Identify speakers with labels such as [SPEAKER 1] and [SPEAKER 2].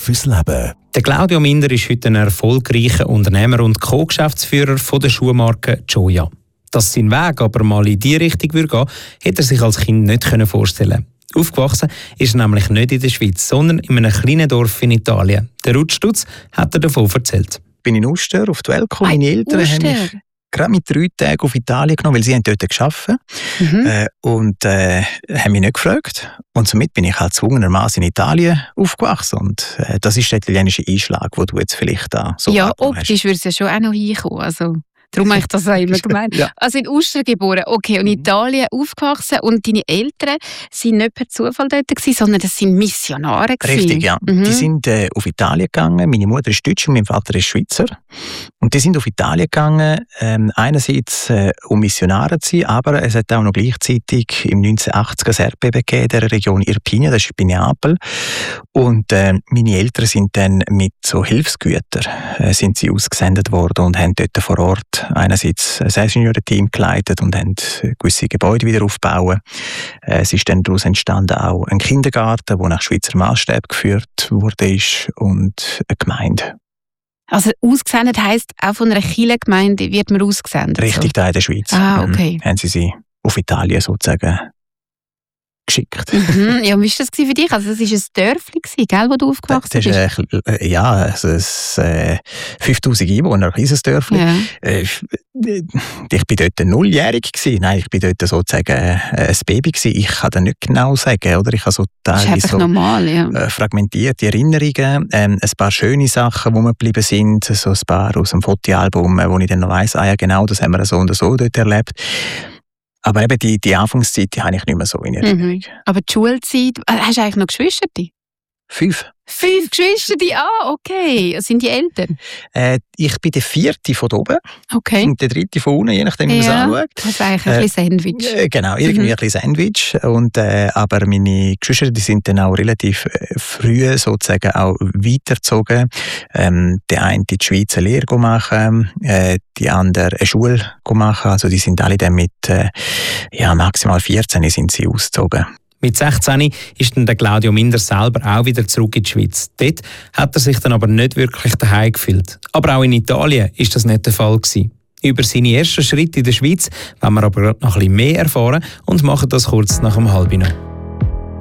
[SPEAKER 1] fürs Leben.
[SPEAKER 2] Der Claudio Minder ist heute ein erfolgreicher Unternehmer und Co-Geschäftsführer von der Schuhmarke Gioia. Dass sein Weg aber mal in diese Richtung gehen würde, hätte er sich als Kind nicht vorstellen können. Aufgewachsen ist er nämlich nicht in der Schweiz, sondern in einem kleinen Dorf in Italien. Der Ruth Stutz hat er davon erzählt.
[SPEAKER 3] Ich bin in Uster auf die Welt gekommen. Meine Eltern haben mich gerade mit 3 Tagen auf Italien genommen, weil sie haben dort gearbeitet und haben mich nicht gefragt. Und somit bin ich halt gezwungenermaßen in Italien aufgewachsen. Und das ist der italienische Einschlag, den du jetzt vielleicht da so
[SPEAKER 4] ja, optisch würde es ja schon auch noch hinkommen. Also, darum habe ich das auch immer gemeint. Ja. Also in Uster geboren, okay, und in Italien aufgewachsen. Und deine Eltern waren nicht per Zufall dort gewesen, sondern das sind Missionare gewesen.
[SPEAKER 3] Richtig, ja. Die sind auf Italien gegangen. Meine Mutter ist Deutsche und mein Vater ist Schweizer. Und die sind auf Italien gegangen, einerseits um Missionare zu sein, aber es hat auch noch gleichzeitig im 1980er das Erdbeben gegeben in der Region Irpinia, das ist bei Neapel. Und meine Eltern sind dann mit so Hilfsgütern sind sie ausgesendet worden und haben dort vor Ort einerseits ein Ingenieurenteam geleitet und haben gewisse Gebäude wieder aufgebaut. Es ist dann daraus entstanden auch ein Kindergarten, der nach Schweizer Maßstab geführt wurde, und eine Gemeinde.
[SPEAKER 4] Also ausgesendet heisst, auch von einer Kirchengemeinde wird man ausgesendet?
[SPEAKER 3] Richtig, da in der Schweiz.
[SPEAKER 4] Ah, okay.
[SPEAKER 3] Haben sie auf Italien sozusagen geschickt.
[SPEAKER 4] Ja, und wie war das für dich? Also das war ein Dörfli, gell, wo du aufgewachsen bist?
[SPEAKER 3] Ja, also es 5000 Einwohner, ein kleines Dörfli. Ja. Ich war dort 0-jährig. Nein, ich war dort sozusagen ein Baby. Ich kann das nicht genau sagen. Oder? Ich habe so teilweise so
[SPEAKER 4] normal, ja.
[SPEAKER 3] Fragmentierte Erinnerungen, ein paar schöne Sachen, die mir geblieben sind, so ein paar aus dem Fotoalbum, wo ich dann noch weiss, ja genau, das haben wir so und so dort erlebt. Aber eben die Anfangszeit, die habe ich nicht mehr so in Erinnerung.
[SPEAKER 4] Aber die Schulzeit, hast du eigentlich noch Geschwister?
[SPEAKER 3] 5.
[SPEAKER 4] 5 Geschwister? Ah, okay. Das sind die Eltern?
[SPEAKER 3] Ich bin der 4. von oben.
[SPEAKER 4] Okay.
[SPEAKER 3] Und der 3. von unten, je nachdem, wie man es anschaut.
[SPEAKER 4] Das ist eigentlich ein bisschen Sandwich.
[SPEAKER 3] Genau, irgendwie ein bisschen Sandwich. Und, aber meine Geschwister, die sind dann auch relativ früh sozusagen auch weitergezogen. Der eine die Schweiz eine Lehre machen, die andere eine Schule machen. Also die sind alle dann mit maximal 14 sind sie ausgezogen.
[SPEAKER 2] Mit 16 ist dann der Claudio Minder selber auch wieder zurück in die Schweiz. Dort hat er sich dann aber nicht wirklich daheim gefühlt. Aber auch in Italien war das nicht der Fall gewesen. Über seine ersten Schritte in der Schweiz wollen wir aber noch ein bisschen mehr erfahren und machen das kurz nach dem Halbfinale.